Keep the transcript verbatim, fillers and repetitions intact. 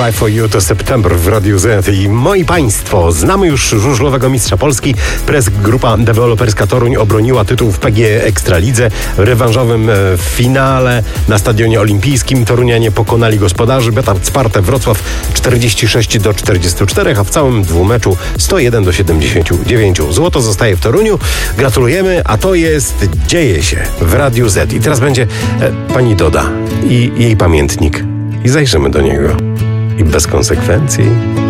Cry for You to September w Radiu Z. I moi państwo, znamy już żużlowego mistrza Polski. Press Grupa Deweloperska Toruń obroniła tytuł w P G Ekstralidze. W rewanżowym finale na Stadionie Olimpijskim torunianie pokonali gospodarzy Beta Sparte Wrocław czterdzieści sześć do czterdziestu czterech, a w całym dwumeczu sto jeden do siedemdziesięciu dziewięciu. Złoto zostaje w Toruniu. Gratulujemy, a to jest Dzieje się w Radiu Z. I teraz będzie e, pani Doda i jej pamiętnik. I zajrzymy do niego. I bez konsekwencji.